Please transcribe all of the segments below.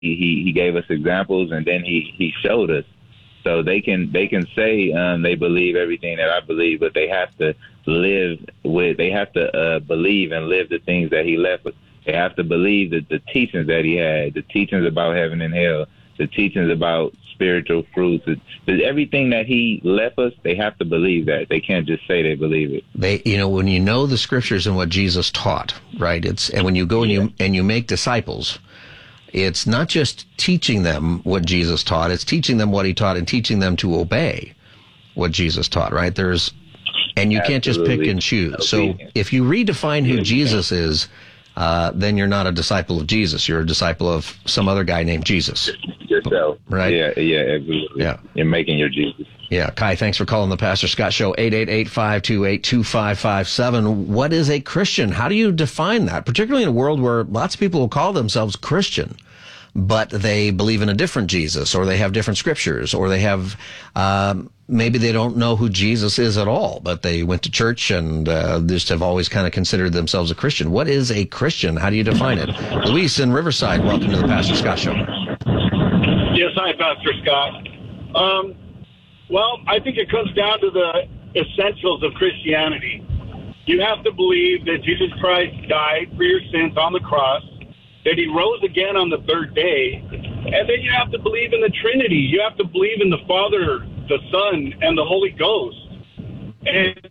he gave us examples, and then he showed us. So they can say they believe everything that I believe, but they have to believe and live the things that he left us. They have to believe that the teachings that he had, the teachings about heaven and hell, the teachings about spiritual fruits, everything that he left us, they have to believe that. They can't just say they believe it. When you know the scriptures and what Jesus taught, right? And when you go and you make disciples, it's not just teaching them what Jesus taught, it's teaching them what he taught and teaching them to obey what Jesus taught, right? And you can't just pick and choose. So if you redefine who Jesus is, then you're not a disciple of Jesus. You're a disciple of some other guy named Jesus. Yourself. Right? Yeah, absolutely. Yeah. You're making your Jesus. Yeah. Kai, thanks for calling the Pastor Scott Show, 888-528-2557. What is a Christian? How do you define that? Particularly in a world where lots of people will call themselves Christian, but they believe in a different Jesus, or they have different scriptures, or they have, maybe they don't know who Jesus is at all, but they went to church and just have always kind of considered themselves a Christian. What is a Christian? How do you define it? Luis in Riverside, welcome to the Pastor Scott Show. Yes, hi, Pastor Scott. Well, I think it comes down to the essentials of Christianity. You have to believe that Jesus Christ died for your sins on the cross, that he rose again on the third day, and then you have to believe in the Trinity. You have to believe in the Father, the Son, and the Holy Ghost. And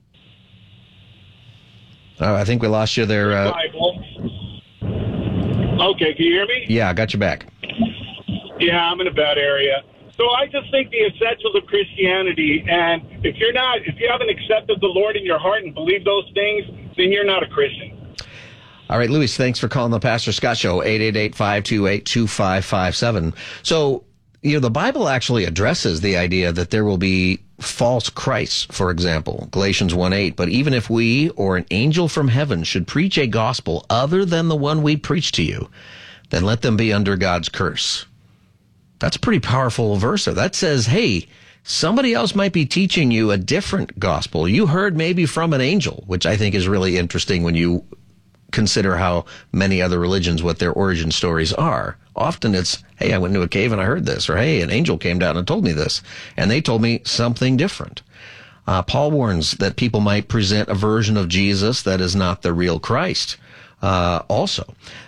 I think we lost you there. Bible. Okay, can you hear me? Yeah, I got you back. Yeah, I'm in a bad area. So I just think the essentials of Christianity, and if you haven't accepted the Lord in your heart and believe those things, then you're not a Christian. All right, Luis, thanks for calling the Pastor Scott Show, 888-528-2557. So, the Bible actually addresses the idea that there will be false Christs, for example, Galatians 1:8. But even if we or an angel from heaven should preach a gospel other than the one we preach to you, then let them be under God's curse. That's a pretty powerful verse there. That says, hey, somebody else might be teaching you a different gospel. You heard maybe from an angel, which I think is really interesting when you consider how many other religions, what their origin stories are. Often it's, hey, I went into a cave and I heard this, or hey, an angel came down and told me this, and they told me something different. Paul warns that people might present a version of Jesus that is not the real Christ. Also,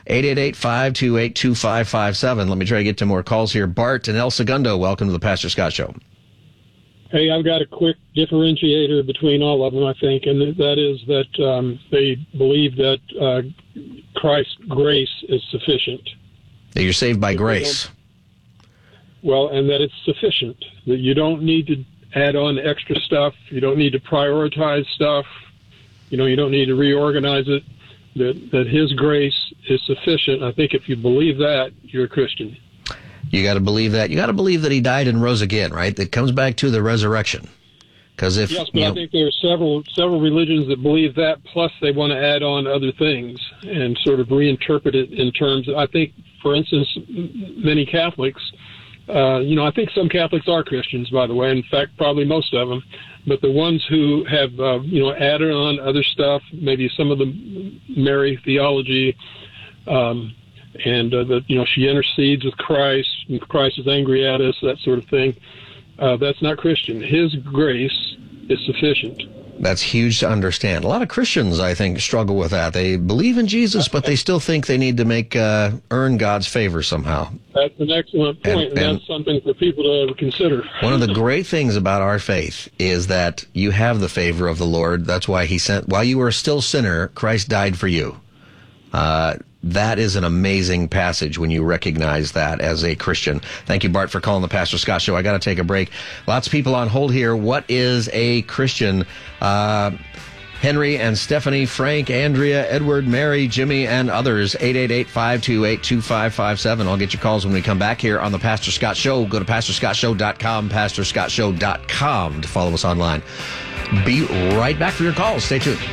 888-528-2557. Let me try to get to more calls here. Bart in El Segundo, welcome to the Pastor Scott Show. Hey, I've got a quick differentiator between all of them, I think, and that is that they believe that Christ's grace is sufficient. That you're saved by grace. Well, and that it's sufficient, that you don't need to add on extra stuff, you don't need to prioritize stuff, you don't need to reorganize it, that his grace is sufficient. I think if you believe that, you're a Christian. You got to believe that. You got to believe that he died and rose again, right? That comes back to the resurrection. Because I think there are several religions that believe that. Plus, they want to add on other things and sort of reinterpret it in terms. I think, for instance, many Catholics. I think some Catholics are Christians, by the way. In fact, probably most of them. But the ones who have added on other stuff, maybe some of the Mary theology. And that she intercedes with Christ, and Christ is angry at us, that sort of thing. That's not Christian. His grace is sufficient. That's huge to understand. A lot of Christians, I think, struggle with that. They believe in Jesus, but they still think they need to earn God's favor somehow. That's an excellent point, and that's something for people to consider. One of the great things about our faith is that you have the favor of the Lord. That's why he sent, while you were still a sinner, Christ died for you. That is an amazing passage when you recognize that as a Christian. Thank you, Bart, for calling the Pastor Scott Show. I got to take a break. Lots of people on hold here. What is a Christian? Henry and Stephanie, Frank, Andrea, Edward, Mary, Jimmy, and others. 888-528-2557. I'll get your calls when we come back here on the Pastor Scott Show. Go to PastorScottShow.com, PastorScottShow.com to follow us online. Be right back for your calls. Stay tuned.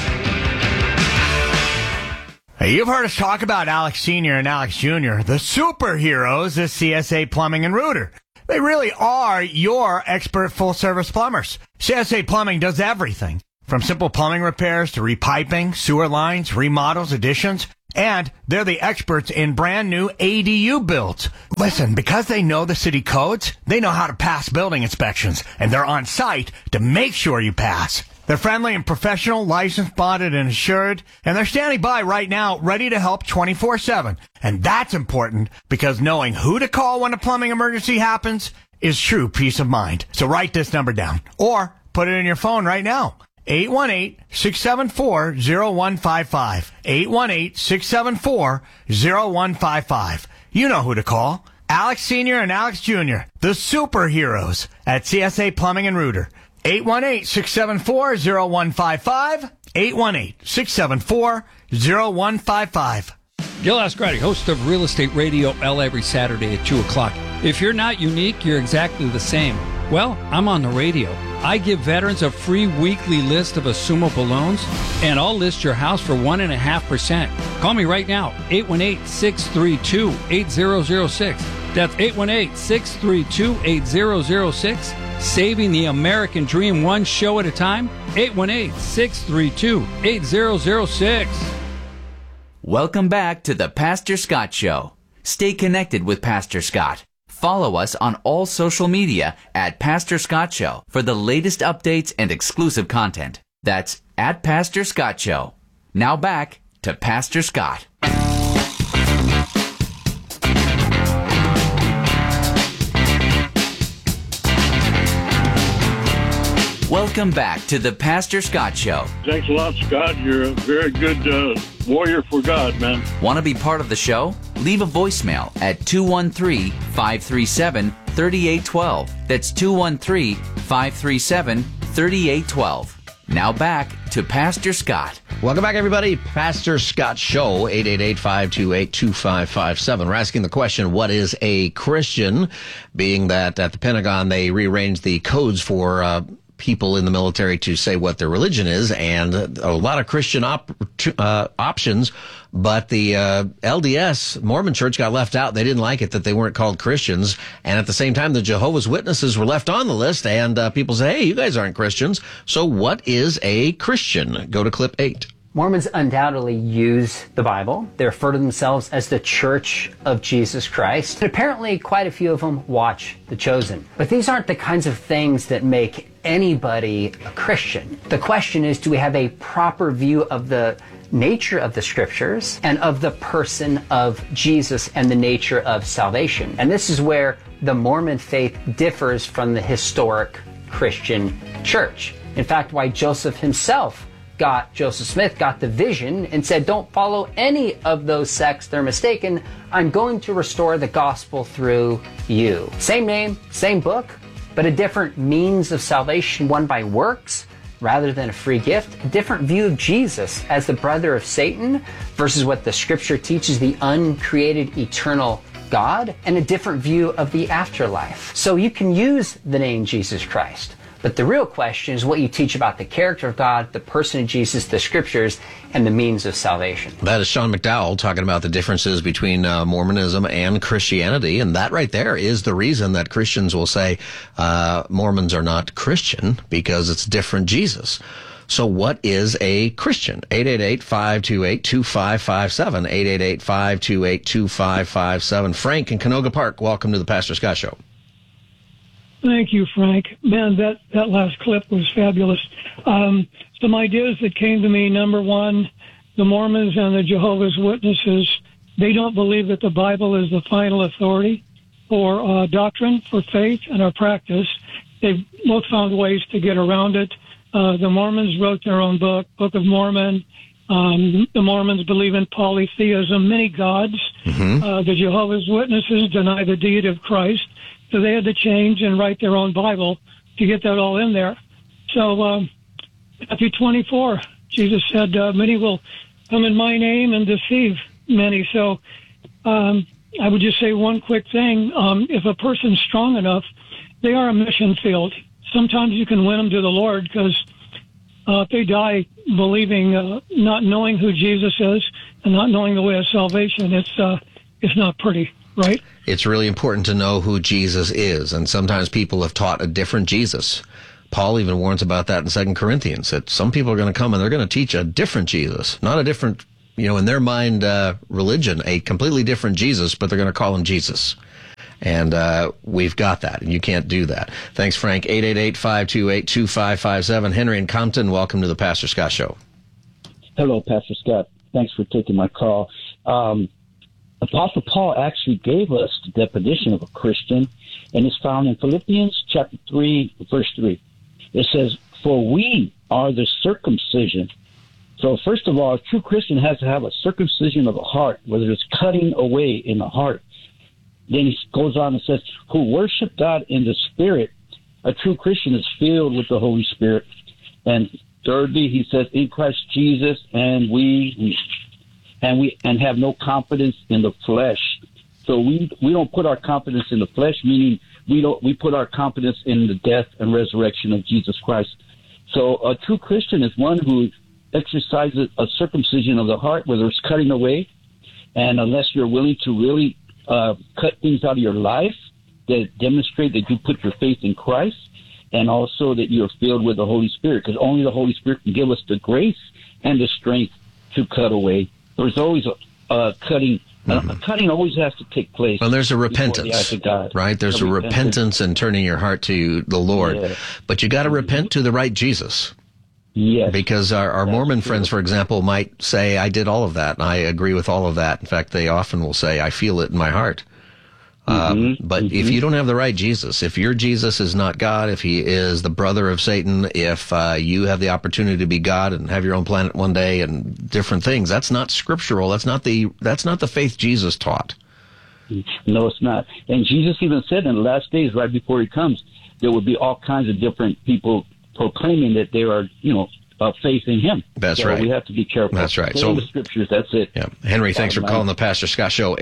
Hey, you've heard us talk about Alex Sr. and Alex Jr., the superheroes of CSA Plumbing and Rooter. They really are your expert full-service plumbers. CSA Plumbing does everything, from simple plumbing repairs to repiping, sewer lines, remodels, additions, And they're the experts in brand new ADU builds. Listen, because they know the city codes, they know how to pass building inspections, and they're on site to make sure you pass. They're friendly and professional, licensed, bonded, and insured, and they're standing by right now, ready to help 24/7. And that's important because knowing who to call when a plumbing emergency happens is true peace of mind. So write this number down or put it in your phone right now. 818-674-0155. 818-674-0155. You know who to call. Alex Sr. and Alex Jr., the superheroes at CSA Plumbing and Rooter. 818-674-0155. 818-674-0155. Gil Ascarati, host of Real Estate Radio L every Saturday at 2 o'clock. If you're not unique, you're exactly the same. Well, I'm on the radio. I give veterans a free weekly list of assumable loans, and I'll list your house for 1.5%. Call me right now, 818-632-8006. That's 818-632-8006. Saving the American dream one show at a time, 818-632-8006. Welcome back to the Pastor Scott Show. Stay connected with Pastor Scott. Follow us on all social media at Pastor Scott Show for the latest updates and exclusive content. That's at Pastor Scott Show. Now back to Pastor Scott. Welcome back to the Pastor Scott Show. Thanks a lot, Scott. You're a very good warrior for God, man. Want to be part of the show? Leave a voicemail at 213-537-3812. That's 213-537-3812. Now back to Pastor Scott. Welcome back, everybody. Pastor Scott Show, 888-528-2557. We're asking the question, what is a Christian? Being that at the Pentagon, they rearranged the codes for people in the military to say what their religion is, and a lot of Christian options, but the LDS, Mormon Church, got left out. They didn't like it that they weren't called Christians, and at the same time, the Jehovah's Witnesses were left on the list, and people say, hey, you guys aren't Christians. So what is a Christian? Go to clip 8. Mormons undoubtedly use the Bible. They refer to themselves as the Church of Jesus Christ. And apparently, quite a few of them watch The Chosen. But these aren't the kinds of things that make anybody a Christian. The question is, do we have a proper view of the nature of the Scriptures and of the person of Jesus and the nature of salvation? And this is where the Mormon faith differs from the historic Christian church. In fact, why Joseph Smith got the vision and said, don't follow any of those sects, they're mistaken. I'm going to restore the gospel through you. Same name, same book, but a different means of salvation, one by works rather than a free gift. A different view of Jesus as the brother of Satan versus what the Scripture teaches, the uncreated eternal God, and a different view of the afterlife. So you can use the name Jesus Christ, but the real question is what you teach about the character of God, the person of Jesus, the Scriptures, and the means of salvation. That is Sean McDowell talking about the differences between Mormonism and Christianity. And that right there is the reason that Christians will say Mormons are not Christian, because it's different Jesus. So what is a Christian? 888-528-2557. 888-528-2557. Frank in Canoga Park, welcome to the Pastor Scott Show. Thank you, Frank. Man, that last clip was fabulous. Some ideas that came to me. Number one, the Mormons and the Jehovah's Witnesses, they don't believe that the Bible is the final authority for doctrine, for faith, and our practice. They've both found ways to get around it. The Mormons wrote their own book, Book of Mormon. The Mormons believe in polytheism, many gods. The Jehovah's Witnesses deny the deity of Christ. So they had to change and write their own Bible to get that all in there. So Matthew 24, Jesus said, many will come in my name and deceive many. So I would just say one quick thing. If a person's strong enough, they are a mission field. Sometimes you can win them to the Lord, because if they die believing, not knowing who Jesus is and not knowing the way of salvation, it's not pretty, right? It's really important to know who Jesus is, and sometimes people have taught a different Jesus. Paul even warns about that in 2 Corinthians, that some people are going to come and they're going to teach a different Jesus, not a different in their mind, religion, a completely different Jesus, but they're going to call him Jesus. And we've got that, and you can't do that. Thanks, Frank. 888-528-2557. Henry in Compton, welcome to the Pastor Scott Show. Hello, Pastor Scott. Thanks for taking my call. Apostle Paul actually gave us the definition of a Christian, and it's found in Philippians chapter 3, verse 3. It says, "For we are the circumcision." So first of all, a true Christian has to have a circumcision of the heart, whether it's cutting away in the heart. Then he goes on and says, "Who worship God in the Spirit." A true Christian is filled with the Holy Spirit. And thirdly, he says, "In Christ Jesus, and we have no confidence in the flesh." So we don't put our confidence in the flesh, meaning we put our confidence in the death and resurrection of Jesus Christ. So a true Christian is one who exercises a circumcision of the heart, whether it's cutting away, and unless you're willing to really cut things out of your life that demonstrate that you put your faith in Christ, and also that you're filled with the Holy Spirit, because only the Holy Spirit can give us the grace and the strength to cut away. There's always a cutting. Cutting always has to take place. Well, there's a repentance, right? There's a repentance and turning your heart to the Lord. Yeah. But you got to repent to the right Jesus. Yes. Because our Mormon friends, for example, might say, "I did all of that, and I agree with all of that." In fact, they often will say, "I feel it in my heart." But if you don't have the right Jesus, if your Jesus is not God, if he is the brother of Satan, if you have the opportunity to be God and have your own planet one day and different things, that's not scriptural. That's not the faith Jesus taught. No, it's not. And Jesus even said in the last days, right before he comes, there will be all kinds of different people proclaiming that they are, faith in him. That's right. We have to be careful. That's right. So the scriptures, that's it. Yeah. Henry, thanks for calling the Pastor Scott Show.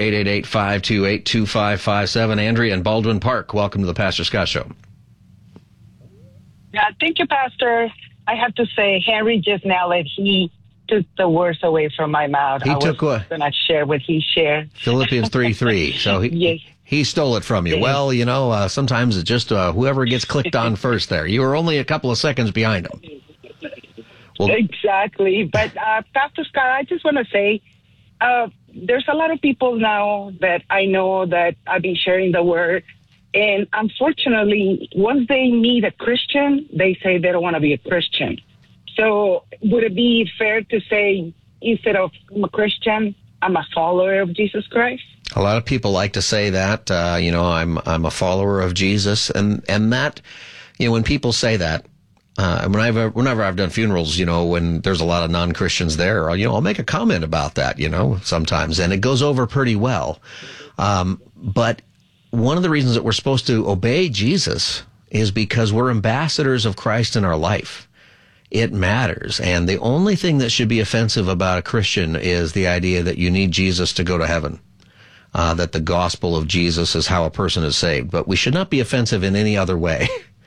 888-528-2557. Andrea in Baldwin Park, welcome to the Pastor Scott Show. Yeah, thank you, Pastor. I have to say, Henry just nailed it. He took the words away from my mouth. I was going to share what he shared. Philippians 3:3. So yes. He stole it from you. Well, sometimes it's just whoever gets clicked on first there. You were only a couple of seconds behind him. Well, exactly. But, Pastor Scott, I just want to say, there's a lot of people now that I know that I've been sharing the word. And unfortunately, once they meet a Christian, they say they don't want to be a Christian. So would it be fair to say, instead of I'm a Christian, I'm a follower of Jesus Christ? A lot of people like to say that, I'm a follower of Jesus. And that, when people say that, whenever I've done funerals, when there's a lot of non-Christians there, I'll make a comment about that, sometimes, and it goes over pretty well. But one of the reasons that we're supposed to obey Jesus is because we're ambassadors of Christ in our life. It matters. And the only thing that should be offensive about a Christian is the idea that you need Jesus to go to heaven. That the gospel of Jesus is how a person is saved. But we should not be offensive in any other way.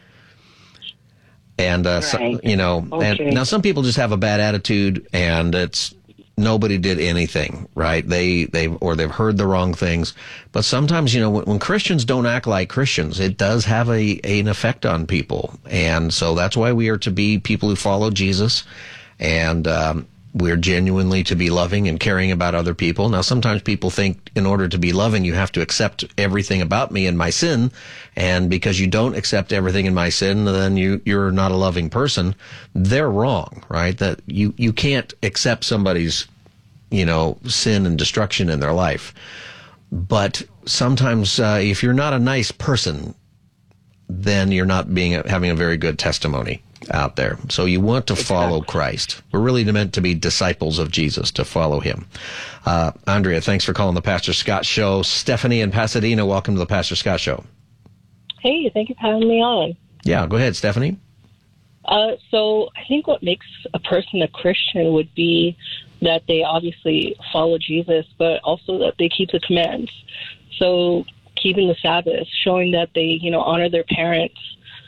And, okay. And now some people just have a bad attitude and it's nobody did anything, right? They've heard the wrong things. But sometimes, when Christians don't act like Christians, it does have an effect on people. And so that's why we are to be people who follow Jesus, and we're genuinely to be loving and caring about other people. Now, sometimes people think in order to be loving, you have to accept everything about me and my sin. And because you don't accept everything in my sin, then you're not a loving person. They're wrong, right? That you can't accept somebody's, sin and destruction in their life. But sometimes, if you're not a nice person, then you're not having a very good testimony out there. So you want to follow Christ. We're really meant to be disciples of Jesus, to follow him. Andrea, thanks for calling the Pastor Scott Show. Stephanie in Pasadena, welcome to the Pastor Scott Show. Hey, thank you for having me on. Yeah, go ahead, Stephanie. So I think what makes a person a Christian would be that they obviously follow Jesus, but also that they keep the commands. So keeping the Sabbath, showing that they, honor their parents,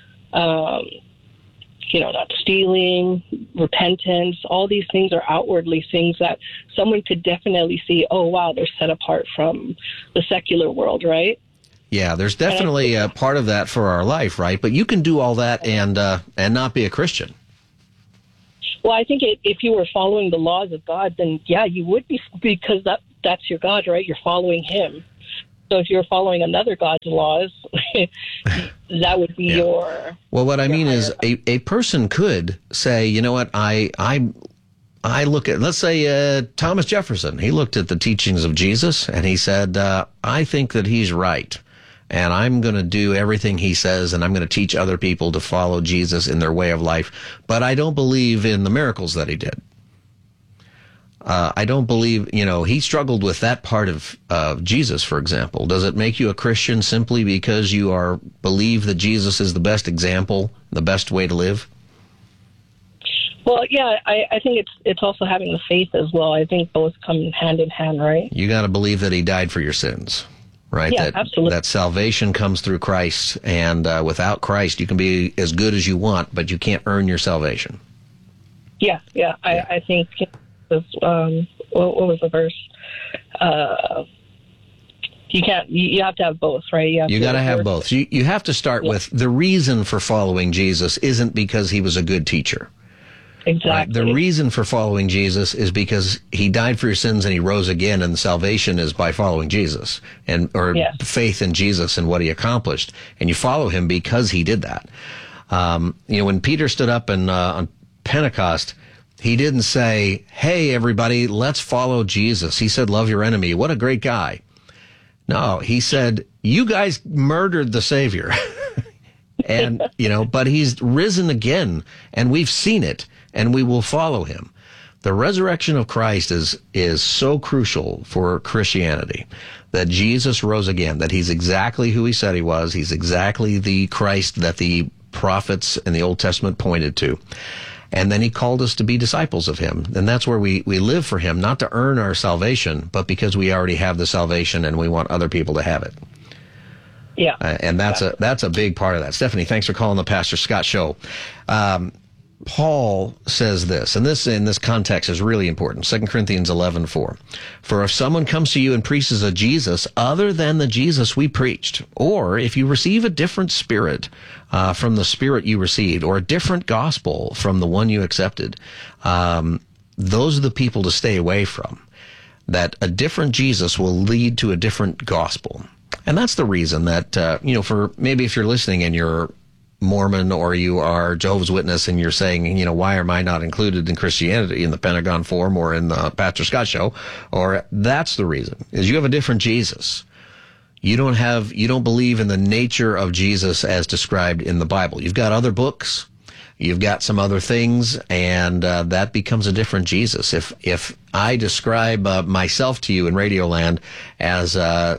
not stealing, repentance, all these things are outwardly things that someone could definitely see, oh, wow, they're set apart from the secular world, right? Yeah, there's definitely a part of that for our life, right? But you can do all that and not be a Christian. Well, I think if you were following the laws of God, then yeah, you would be, because that's your God, right? You're following Him. So if you're following another God's laws, that would be your. Well, what I mean is a person could say, you know what, I look at, let's say Thomas Jefferson. He looked at the teachings of Jesus and he said, I think that he's right. And I'm going to do everything he says, and I'm going to teach other people to follow Jesus in their way of life. But I don't believe in the miracles that he did. I don't believe, he struggled with that part of Jesus, for example. Does it make you a Christian simply because you believe that Jesus is the best example, the best way to live? Well, yeah, I think it's also having the faith as well. I think both come hand in hand, right? You got to believe that he died for your sins. Right? Yeah, absolutely. That salvation comes through Christ, and without Christ, you can be as good as you want, but you can't earn your salvation. Yeah. I think, what was the verse? You have to have both, right? You got to have both. You have to start with the reason for following Jesus isn't because he was a good teacher. Exactly. Right? The reason for following Jesus is because he died for your sins and he rose again, and salvation is by following Jesus or faith in Jesus and what he accomplished. And you follow him because he did that. When Peter stood up on Pentecost, he didn't say, hey, everybody, let's follow Jesus. He said, love your enemy. What a great guy. No, he said, you guys murdered the Savior. And, but he's risen again, and we've seen it, and we will follow him. The resurrection of Christ is so crucial for Christianity, that Jesus rose again, that he's exactly who he said he was. He's exactly the Christ that the prophets in the Old Testament pointed to. And then he called us to be disciples of him. And that's where we live for him, not to earn our salvation, but because we already have the salvation and we want other people to have it. Yeah. And that's a big part of that. Stephanie, thanks for calling the Pastor Scott Show. Paul says this, and this in this context is really important. 2 Corinthians 11:4. For if someone comes to you and preaches a Jesus other than the Jesus we preached, or if you receive a different spirit from the spirit you received, or a different gospel from the one you accepted, those are the people to stay away from. That a different Jesus will lead to a different gospel. And that's the reason that, for maybe if you're listening and you're Mormon or you are Jehovah's Witness and you're saying, why am I not included in Christianity in the Pentagon Forum or in the Pastor Scott Show? Or that's the reason, is you have a different Jesus. You don't believe in the nature of Jesus as described in the Bible. You've got other books, you've got some other things, and that becomes a different Jesus. If I describe myself to you in Radioland as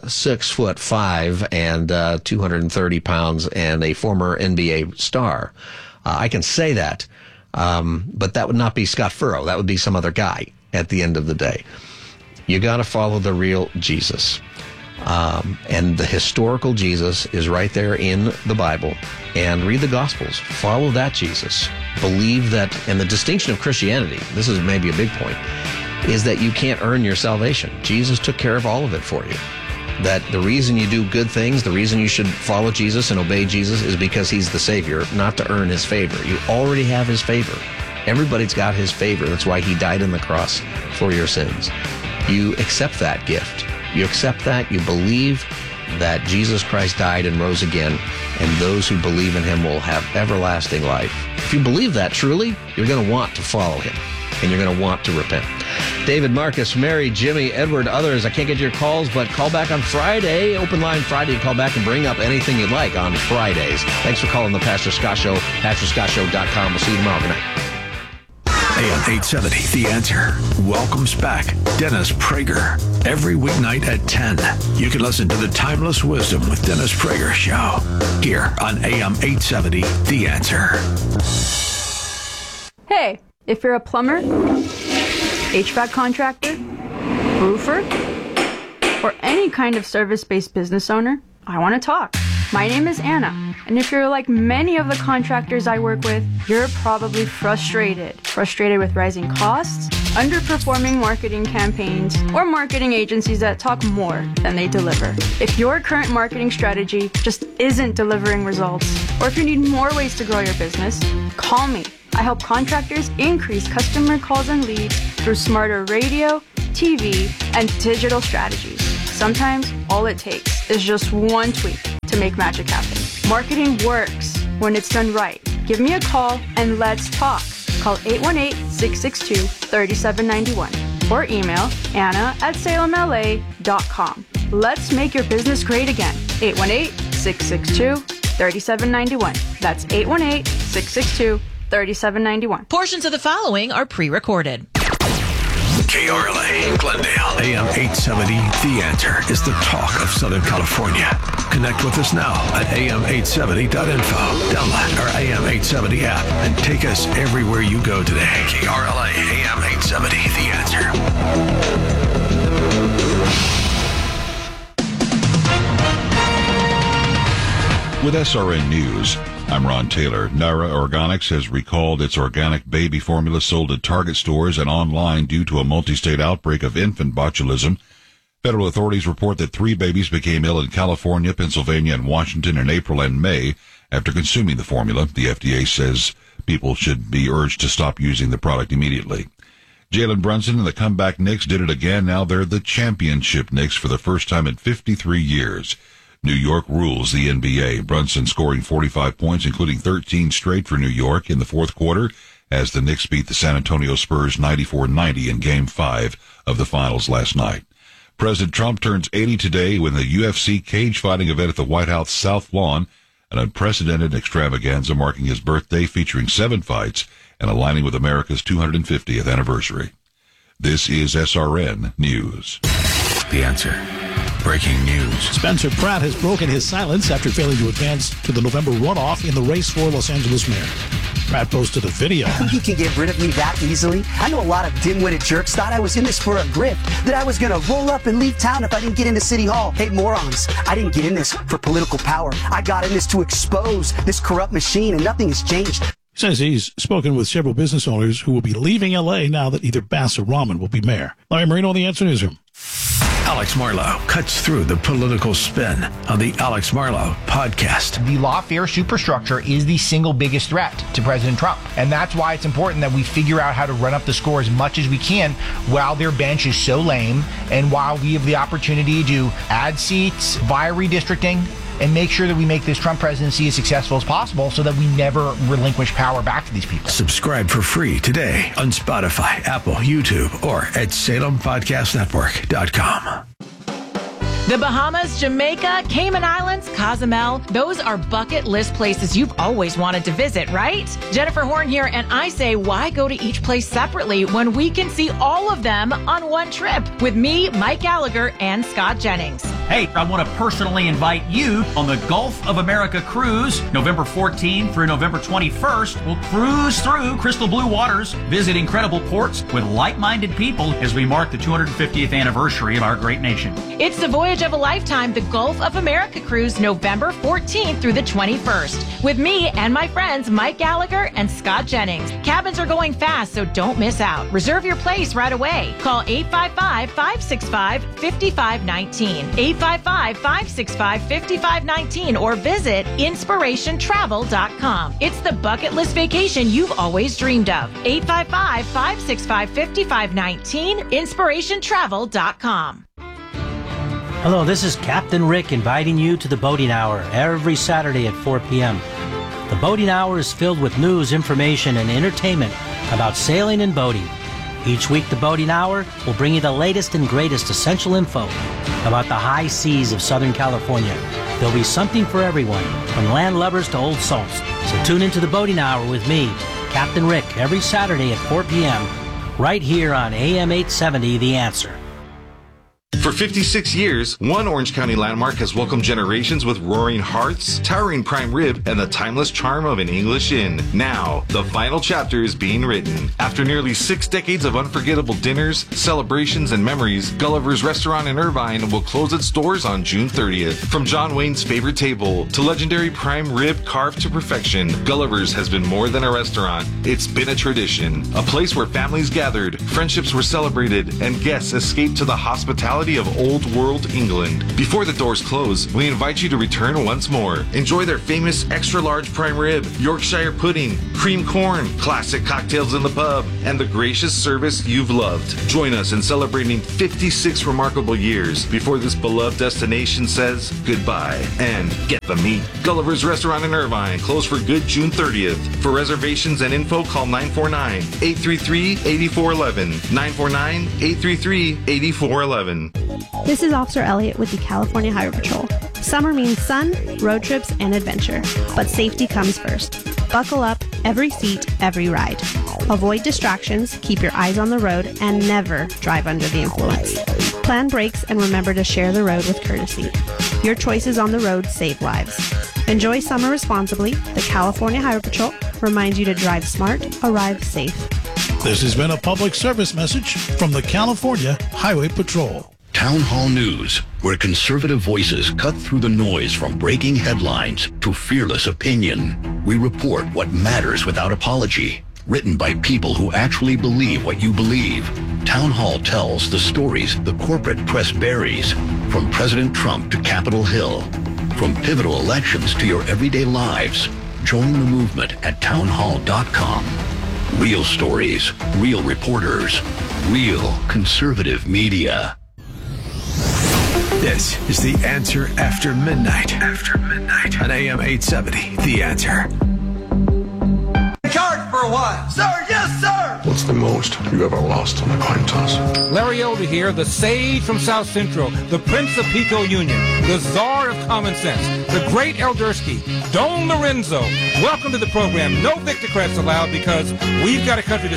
6'5" and 230 pounds and a former NBA star, I can say that, but that would not be Scott Furrow. That would be some other guy at the end of the day. You got to follow the real Jesus. And the historical Jesus is right there in the Bible. And read the Gospels. Follow that Jesus. Believe that, and the distinction of Christianity, this is maybe a big point, is that you can't earn your salvation. Jesus took care of all of it for you. That the reason you do good things, the reason you should follow Jesus and obey Jesus is because he's the Savior, not to earn his favor. You already have his favor. Everybody's got his favor. That's why he died on the cross for your sins. You accept that gift. You accept that, you believe that Jesus Christ died and rose again, and those who believe in him will have everlasting life. If you believe that truly, you're going to want to follow him, and you're going to want to repent. David, Marcus, Mary, Jimmy, Edward, others, I can't get your calls, but call back on Friday, open line Friday, call back and bring up anything you'd like on Fridays. Thanks for calling the Pastor Scott Show, PastorScottShow.com. We'll see you tomorrow. Good night. AM 870, The Answer, welcomes back Dennis Prager. Every weeknight at 10, you can listen to the Timeless Wisdom with Dennis Prager show here on AM 870, The Answer. Hey, if you're a plumber, HVAC contractor, roofer, or any kind of service-based business owner, I want to talk. My name is Anna, and if you're like many of the contractors I work with, you're probably frustrated with rising costs, underperforming marketing campaigns, or marketing agencies that talk more than they deliver. If your current marketing strategy just isn't delivering results, or if you need more ways to grow your business, call me. I help contractors increase customer calls and leads through smarter radio, TV, and digital strategies. Sometimes all it takes is just one tweak to make magic happen. Marketing works when it's done right. Give me a call and let's talk. Call 818-662-3791 or email anna@salemla.com. Let's make your business great again. 818-662-3791. That's 818-662-3791. Portions of the following are pre-recorded. KRLA, Glendale, AM 870, The Answer is the talk of Southern California. Connect with us now at am870.info. Download our AM 870 app and take us everywhere you go today. KRLA, AM 870, The Answer. With SRN News, I'm Ron Taylor. Nara Organics has recalled its organic baby formula sold at Target stores and online due to a multi-state outbreak of infant botulism. Federal authorities report that 3 babies became ill in California, Pennsylvania, and Washington in April and May after consuming the formula. The FDA says people should be urged to stop using the product immediately. Jalen Brunson and the comeback Knicks did it again. Now they're the championship Knicks for the first time in 53 years. New York rules the NBA. Brunson scoring 45 points, including 13 straight for New York in the fourth quarter, as the Knicks beat the San Antonio Spurs 94-90 in Game 5 of the finals last night. President Trump turns 80 today when the UFC cage fighting event at the White House South Lawn, an unprecedented extravaganza marking his birthday, featuring 7 fights and aligning with America's 250th anniversary. This is SRN News. The Answer. Breaking news. Spencer Pratt has broken his silence after failing to advance to the November runoff in the race for Los Angeles mayor. Pratt posted a video. You can get rid of me that easily? I know a lot of dim-witted jerks thought I was in this for a grip, that I was going to roll up and leave town if I didn't get into City Hall. Hey, morons, I didn't get in this for political power. I got in this to expose this corrupt machine, and nothing has changed. He says he's spoken with several business owners who will be leaving L.A. now that either Bass or Rahman will be mayor. Larry Marino, The Answer Newsroom. Alex Marlow cuts through the political spin on the Alex Marlow podcast. The lawfare superstructure is the single biggest threat to President Trump. And that's why it's important that we figure out how to run up the score as much as we can while their bench is so lame and while we have the opportunity to add seats via redistricting and make sure that we make this Trump presidency as successful as possible so that we never relinquish power back to these people. Subscribe for free today on Spotify, Apple, YouTube, or at SalemPodcastNetwork.com. The Bahamas, Jamaica, Cayman Islands, Cozumel, those are bucket list places you've always wanted to visit, right? Jennifer Horn here, and I say, why go to each place separately when we can see all of them on one trip with me, Mike Gallagher, and Scott Jennings? Hey, I want to personally invite you on the Gulf of America cruise, November 14th through November 21st. We'll cruise through crystal blue waters, visit incredible ports with like-minded people as we mark the 250th anniversary of our great nation. It's the voyage of a lifetime, the Gulf of America cruise, November 14th through the 21st, with me and my friends Mike Gallagher and Scott Jennings. Cabins are going fast, so don't miss out. Reserve your place right away. Call 855-565-5519, 855-565-5519, or visit inspirationtravel.com. It's the bucket list vacation you've always dreamed of. 855-565-5519, inspirationtravel.com. Hello, this is Captain Rick inviting you to the Boating Hour every Saturday at 4 p.m. The Boating Hour is filled with news, information, and entertainment about sailing and boating. Each week, the Boating Hour will bring you the latest and greatest essential info about the high seas of Southern California. There'll be something for everyone, from land lubbers to old salts. So tune into the Boating Hour with me, Captain Rick, every Saturday at 4 p.m. right here on AM 870, The Answer. For 56 years, one Orange County landmark has welcomed generations with roaring hearths, towering prime rib, and the timeless charm of an English inn. Now, the final chapter is being written. After nearly 6 decades of unforgettable dinners, celebrations, and memories, Gulliver's Restaurant in Irvine will close its doors on June 30th. From John Wayne's favorite table to legendary prime rib carved to perfection, Gulliver's has been more than a restaurant. It's been a tradition, a place where families gathered, friendships were celebrated, and guests escaped to the hospitality hospitality of Old World England. Before the doors close, we invite you to return once more. Enjoy their famous extra-large prime rib, Yorkshire pudding, cream corn, classic cocktails in the pub, and the gracious service you've loved. Join us in celebrating 56 remarkable years before this beloved destination says goodbye. And get the meat. Gulliver's Restaurant in Irvine, closed for good June 30th. For reservations and info, call 949-833-8411. 949-833-8411. This is Officer Elliott with the California Highway Patrol. Summer means sun, road trips, and adventure, but safety comes first. Buckle up, every seat, every ride. Avoid distractions, keep your eyes on the road, and never drive under the influence. Plan brakes and remember to share the road with courtesy. Your choices on the road save lives. Enjoy summer responsibly. The California Highway Patrol reminds you to drive smart, arrive safe. This has been a public service message from the California Highway Patrol. Town Hall News, where conservative voices cut through the noise from breaking headlines to fearless opinion. We report what matters without apology. Written by people who actually believe what you believe. Town Hall tells the stories the corporate press buries, from President Trump to Capitol Hill, from pivotal elections to your everyday lives. Join the movement at townhall.com. Real stories, real reporters, real conservative media. This is The Answer After Midnight. After midnight. On AM 870, The Answer. Charge for a while. Sir, yes, sir. What's the most you ever lost on a coin toss? Larry Elder here, the sage from South Central, the Prince of Pico Union, the czar of common sense, the great Eldersky, Don Lorenzo. Welcome to the program. No Victocrats allowed because we've got a country to